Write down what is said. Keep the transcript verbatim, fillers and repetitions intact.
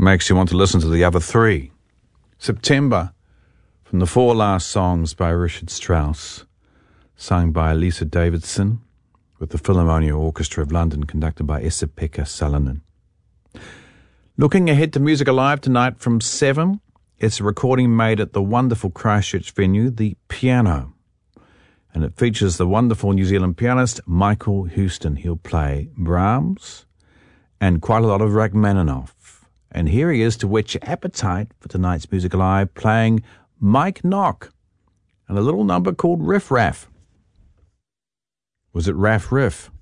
makes you want to listen to the other three. September, from the four last songs by Richard Strauss, sung by Lisa Davidson, with the Philharmonia Orchestra of London, conducted by Esa-Pekka Salonen. Looking ahead to Music Alive tonight from seven, it's a recording made at the wonderful Christchurch venue, The Piano. And it features the wonderful New Zealand pianist Michael Houston. He'll play Brahms and quite a lot of Rachmaninoff. And here he is to whet your appetite for tonight's Music Alive, playing Mike Nock and a little number called Riff Raff. Was it Raff Riff?